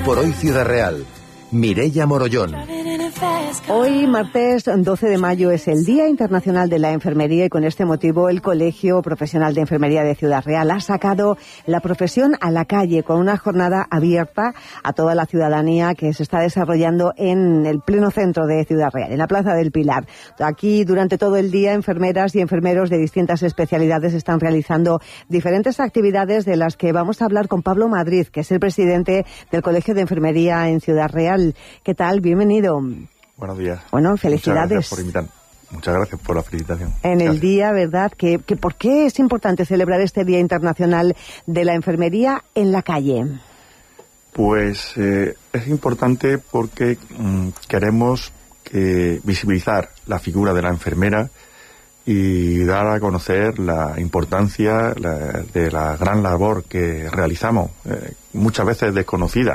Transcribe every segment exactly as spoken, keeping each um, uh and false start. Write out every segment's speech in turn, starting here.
por Hoy Ciudad Real. Mireia Morollón. Hoy, martes doce de mayo, es el Día Internacional de la Enfermería y con este motivo el Colegio Profesional de Enfermería de Ciudad Real ha sacado la profesión a la calle con una jornada abierta a toda la ciudadanía que se está desarrollando en el pleno centro de Ciudad Real, en la Plaza del Pilar. Aquí, durante todo el día, enfermeras y enfermeros de distintas especialidades están realizando diferentes actividades de las que vamos a hablar con Pablo Madrid, que es el presidente del Colegio de Enfermería en Ciudad Real. ¿Qué tal? Bienvenido. Buenos días. Bueno, felicidades. Muchas gracias por invitarme. Muchas gracias por la felicitación. En gracias. El día, ¿verdad? Que, que ¿por qué es importante celebrar este Día Internacional de la Enfermería en la calle? Pues eh, es importante porque mmm, queremos que visibilizar la figura de la enfermera y dar a conocer la importancia la, de la gran labor que realizamos, eh, muchas veces desconocida.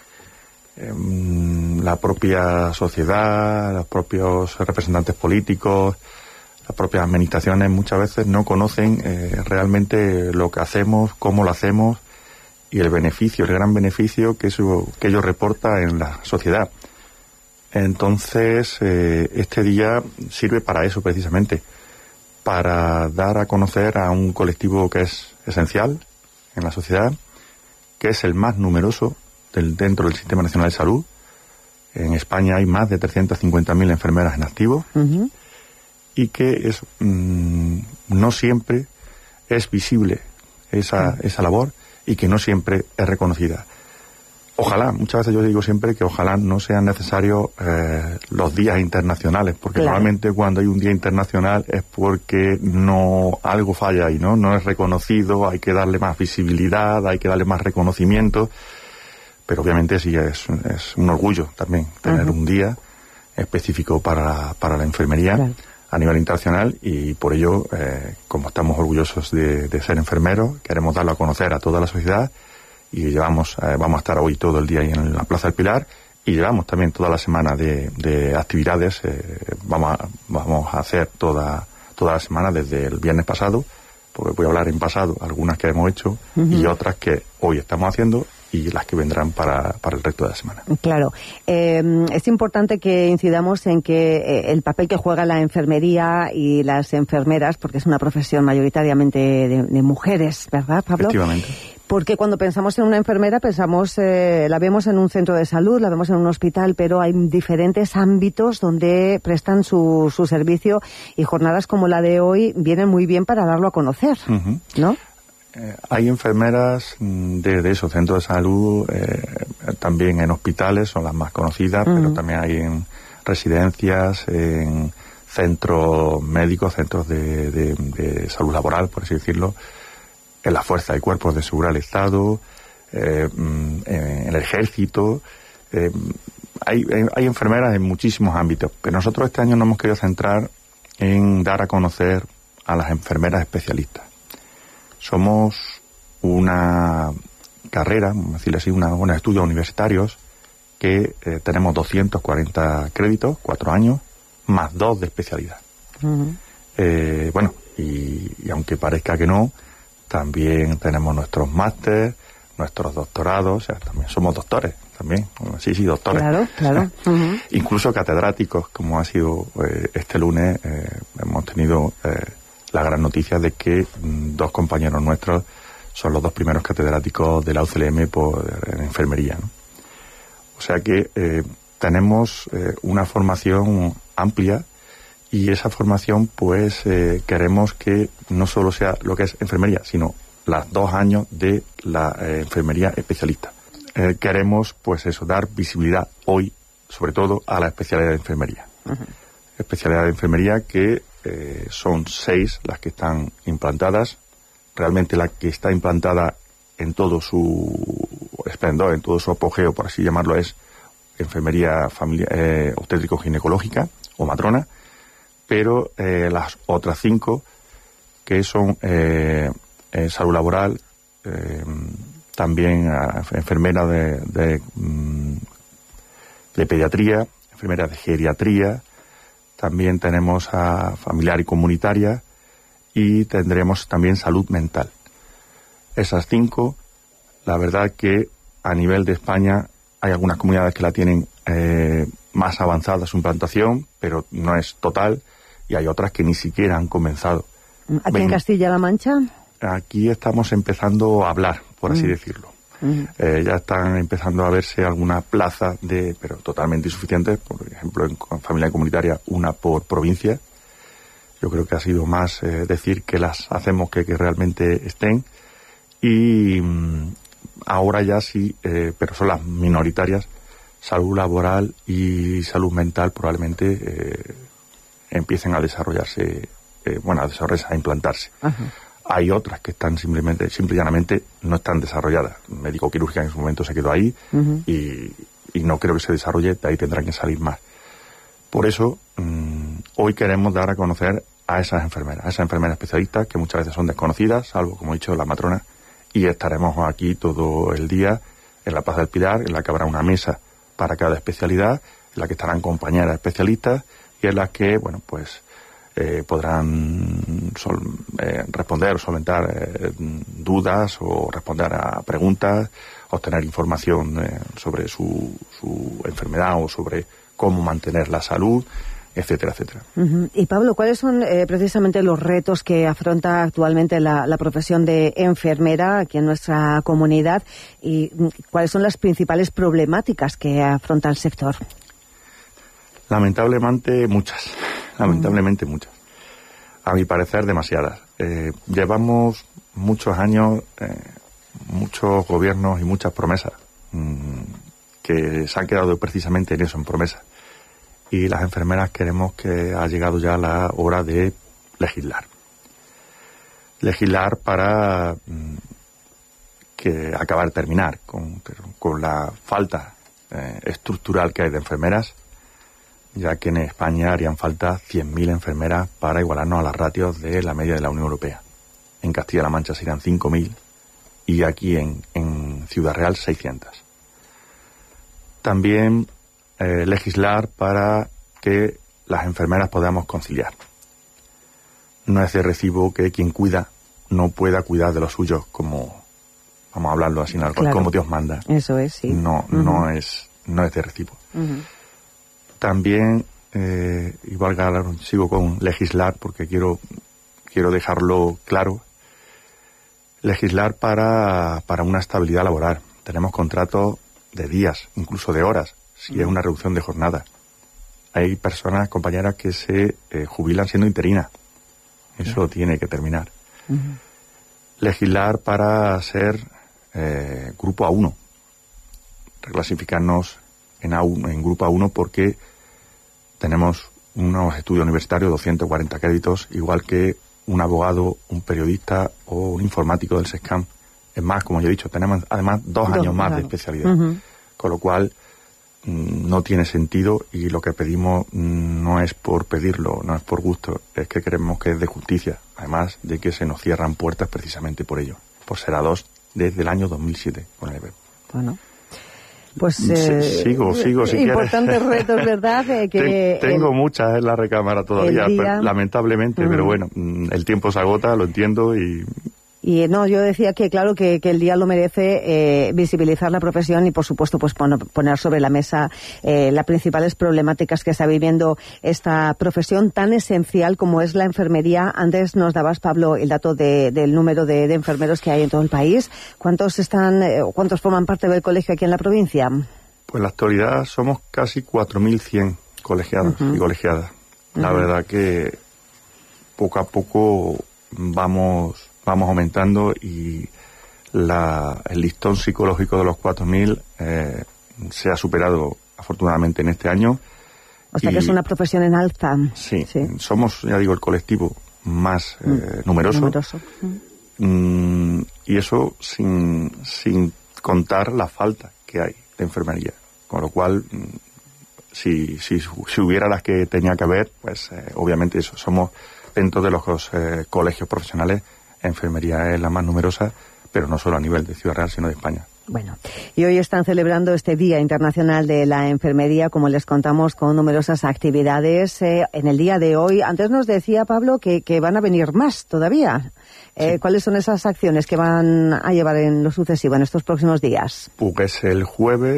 La propia sociedad, los propios representantes políticos, las propias administraciones muchas veces no conocen eh, realmente lo que hacemos, cómo lo hacemos y el beneficio, el gran beneficio que eso que ello reporta en la sociedad. Entonces, eh, este día sirve para eso precisamente, para dar a conocer a un colectivo que es esencial en la sociedad, que es el más numeroso dentro del Sistema Nacional de Salud. En España hay más de trescientas cincuenta mil enfermeras en activo, uh-huh. y que es mmm, no siempre es visible esa, uh-huh. esa labor y que no siempre es reconocida. Ojalá, muchas veces yo digo siempre que ojalá no sean necesarios eh, los días internacionales, porque claro. normalmente cuando hay un día internacional es porque no algo falla ahí, ¿no? No es reconocido, hay que darle más visibilidad, hay que darle más reconocimiento. Pero obviamente sí es, es un orgullo también tener uh-huh. un día específico para, para la enfermería claro. a nivel internacional y por ello, eh, como estamos orgullosos de, de ser enfermeros, queremos darlo a conocer a toda la sociedad y llevamos, eh, vamos a estar hoy todo el día ahí en la Plaza del Pilar y llevamos también toda la semana de, de actividades, eh, vamos, a, vamos a hacer toda, toda la semana desde el viernes pasado, porque voy a hablar en pasado, algunas que hemos hecho uh-huh. y otras que hoy estamos haciendo y las que vendrán para, para el resto de la semana. Claro. Eh, es importante que incidamos en que eh, el papel que juega la enfermería y las enfermeras, porque es una profesión mayoritariamente de, de mujeres, ¿verdad, Pablo? Efectivamente. Porque cuando pensamos en una enfermera, pensamos, eh, la vemos en un centro de salud, la vemos en un hospital, pero hay diferentes ámbitos donde prestan su, su servicio y jornadas como la de hoy vienen muy bien para darlo a conocer, uh-huh. ¿no? Eh, hay enfermeras de, de esos centros de salud, eh, también en hospitales, son las más conocidas, uh-huh. pero también hay en residencias, en centros médicos, centros de, de, de salud laboral, por así decirlo, en la fuerza y cuerpos de seguridad del Estado, eh, en el ejército. Eh, hay, hay enfermeras en muchísimos ámbitos, pero nosotros este año nos hemos querido centrar en dar a conocer a las enfermeras especialistas. Somos una carrera, vamos a decirlo así, una, unos estudios universitarios que eh, tenemos doscientos cuarenta créditos, cuatro años, más dos de especialidad. Uh-huh. Eh, bueno, y, y aunque parezca que no, también tenemos nuestros másteres, nuestros doctorados, o sea, también somos doctores, también, sí, sí, doctores. Claro, claro. Uh-huh. Incluso catedráticos, como ha sido eh, este lunes, eh, hemos tenido eh, la gran noticia de que mm, dos compañeros nuestros son los dos primeros catedráticos de la U C L M por, en enfermería, ¿no? O sea que eh, tenemos eh, una formación amplia y esa formación pues eh, queremos que no solo sea lo que es enfermería, sino los dos años de la eh, enfermería especialista. Eh, queremos pues eso, dar visibilidad hoy, sobre todo a la especialidad de enfermería. Uh-huh. Especialidad de enfermería que eh, son seis las que están implantadas. Realmente la que está implantada en todo su esplendor, en todo su apogeo, por así llamarlo, es enfermería familiar, eh, obstétrico-ginecológica o matrona, pero eh, las otras cinco que son eh, eh, salud laboral, eh, también a, enfermera de, de, de pediatría, enfermera de geriatría, también tenemos a familiar y comunitaria y tendremos también salud mental. Esas cinco, la verdad que a nivel de España hay algunas comunidades que la tienen eh, más avanzada su implantación, pero no es total, y hay otras que ni siquiera han comenzado. ¿Aquí Ven, en Castilla-La Mancha? Aquí estamos empezando a hablar, por así Mm. decirlo. Mm. Eh, ya están empezando a verse algunas plazas, de, pero totalmente insuficientes, por ejemplo, en, en familia comunitaria, una por provincia. Yo creo que ha sido más eh, decir que las hacemos que, que realmente estén. Y mm, ahora ya sí, eh, pero son las minoritarias, salud laboral y salud mental probablemente eh, empiecen a desarrollarse, eh, bueno, a desarrollarse, a implantarse. Ajá. Hay otras que están simplemente, simple y llanamente, no están desarrolladas. Médico-quirúrgica en su momento se quedó ahí Uh-huh. y, y no creo que se desarrolle, de ahí tendrán que salir más. Por eso, mmm, hoy queremos dar a conocer a esas enfermeras, a esas enfermeras especialistas que muchas veces son desconocidas, salvo, como he dicho, la matrona, y estaremos aquí todo el día en la Plaza del Pilar, en la que habrá una mesa para cada especialidad, en la que estarán compañeras especialistas y en las que, bueno, pues eh, podrán sol, eh, responder o solventar eh, dudas o responder a preguntas, obtener información eh, sobre su, su enfermedad o sobre cómo mantener la salud, etcétera, etcétera. Uh-huh. Y Pablo, ¿cuáles son eh, precisamente los retos que afronta actualmente la, la profesión de enfermera aquí en nuestra comunidad y mm, cuáles son las principales problemáticas que afronta el sector? Lamentablemente muchas, lamentablemente uh-huh. muchas. A mi parecer demasiadas. Eh, llevamos muchos años, eh, muchos gobiernos y muchas promesas mmm, que se han quedado precisamente en eso, en promesas. Y las enfermeras queremos que ha llegado ya la hora de legislar. Legislar para mmm, que acabar, terminar con, con la falta eh, estructural que hay de enfermeras, ya que en España harían falta cien mil enfermeras para igualarnos a las ratios de la media de la Unión Europea. En Castilla-La Mancha serían cinco mil y aquí en, en Ciudad Real seiscientas. También eh, legislar para que las enfermeras podamos conciliar. No es de recibo que quien cuida no pueda cuidar de los suyos como, vamos a hablarlo así, claro, como Dios manda. Eso es, sí. No, uh-huh. no es, no es de recibo. Uh-huh. También, eh, y valga, sigo con legislar porque quiero, quiero dejarlo claro, legislar para, para una estabilidad laboral. Tenemos contratos de días, incluso de horas, si uh-huh. es una reducción de jornada. Hay personas, compañeras, que se eh, jubilan siendo interinas. Eso uh-huh. tiene que terminar. Uh-huh. Legislar para ser eh, grupo A uno. Reclasificarnos en, A uno, en grupo A uno porque tenemos unos estudios universitarios, doscientos cuarenta créditos, igual que un abogado, un periodista o un informático del SESCAM. Es más, como ya he dicho, tenemos además dos, dos años más claro. de especialidad. Uh-huh. Con lo cual mmm, no tiene sentido y lo que pedimos mmm, no es por pedirlo, no es por gusto, es que creemos que es de justicia. Además de que se nos cierran puertas precisamente por ello, por ser A dos desde el año dos mil siete con el E B E. Bueno. Pues eh, sigo, sigo, si importantes quieres. retos, ¿verdad? Eh, que Ten, tengo el, muchas en la recámara todavía, día... pero, lamentablemente, uh-huh. pero bueno, el tiempo se agota, lo entiendo y... Y no, yo decía que claro que, que el día lo merece eh, visibilizar la profesión y por supuesto pues pon, poner sobre la mesa eh, las principales problemáticas que está viviendo esta profesión tan esencial como es la enfermería. Antes nos dabas, Pablo, el dato de, del número de, de enfermeros que hay en todo el país. ¿Cuántos están, eh, cuántos forman parte del colegio aquí en la provincia? Pues en la actualidad somos casi cuatro mil cien colegiados uh-huh. y colegiadas. La uh-huh. verdad que poco a poco vamos... vamos aumentando y la, el listón psicológico de los cuatro mil eh, se ha superado afortunadamente en este año. O sea y, que es una profesión en alza. Sí, sí, somos, ya digo, el colectivo más eh, mm, numeroso. numeroso. Mm, y eso sin, sin contar la falta que hay de enfermería. Con lo cual, si, si, si hubiera las que tenía que haber, pues eh, obviamente eso, somos dentro de los eh, colegios profesionales. Enfermería es la más numerosa, pero no solo a nivel de Ciudad Real, sino de España. Bueno, y hoy están celebrando este Día Internacional de la Enfermería, como les contamos, con numerosas actividades. Eh, en el día de hoy, antes nos decía Pablo que, que van a venir más todavía. Eh, sí. ¿Cuáles son esas acciones que van a llevar en lo sucesivo, en estos próximos días? Pues el jueves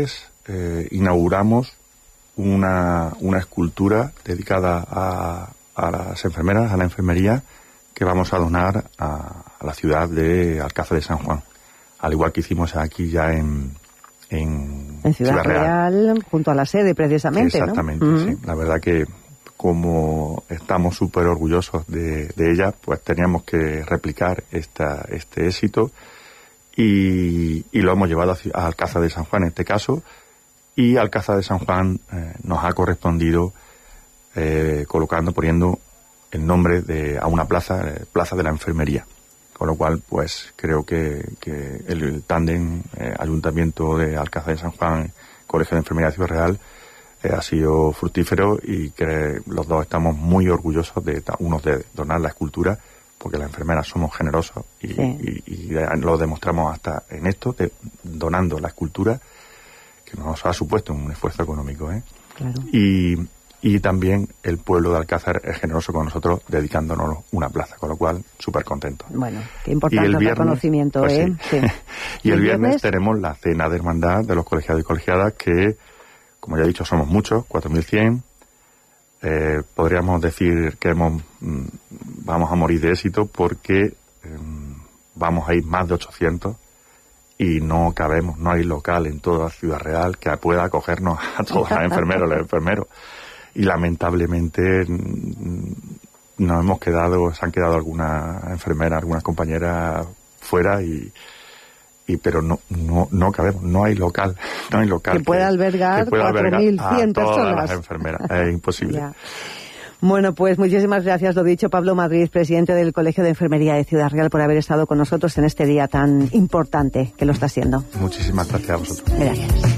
eh, inauguramos una, una escultura dedicada a, a las enfermeras, a la enfermería, que vamos a donar a, a la ciudad de Alcázar de San Juan, al igual que hicimos aquí ya en, en, en Ciudad, Ciudad Real, Real, junto a la sede precisamente. Exactamente, ¿no? sí. Uh-huh. La verdad que como estamos súper orgullosos de, de ella, pues teníamos que replicar esta, este éxito y, y lo hemos llevado a, a Alcázar de San Juan en este caso, y Alcázar de San Juan eh, nos ha correspondido eh, colocando, poniendo el nombre de a una plaza, eh, Plaza de la Enfermería. Con lo cual, pues creo que, que el, el tándem eh, Ayuntamiento de Alcázar de San Juan, Colegio de Enfermería de Ciudad Real, eh, ha sido fructífero, y que los dos estamos muy orgullosos de, unos de donar la escultura, porque las enfermeras somos generosos y, sí. y, y lo demostramos hasta en esto, de, donando la escultura, que nos ha supuesto un esfuerzo económico, ¿eh? Claro. Y, y también el pueblo de Alcázar es generoso con nosotros, dedicándonos una plaza, con lo cual súper contentos. Bueno, qué importante el reconocimiento, pues, ¿eh? Sí. Sí. Y, ¿Y el viernes, viernes tenemos la cena de hermandad de los colegiados y colegiadas, que, como ya he dicho, somos muchos, cuatro mil cien. Eh, podríamos decir que hemos, mm, vamos a morir de éxito, porque eh, vamos a ir más de ochocientos y no cabemos, no hay local en toda Ciudad Real que pueda acogernos a todos los enfermeros, los enfermeros. Y lamentablemente nos hemos quedado, se han quedado algunas enfermeras, algunas compañeras fuera, y, y pero no, no, no cabemos, no hay local, no hay local que pueda albergar cuatro mil cien personas. Todas las enfermeras, es imposible. Ya. Bueno, pues muchísimas gracias, lo dicho, Pablo Madrid, presidente del Colegio de Enfermería de Ciudad Real, por haber estado con nosotros en este día tan importante que lo está siendo. Muchísimas gracias a vosotros. Gracias.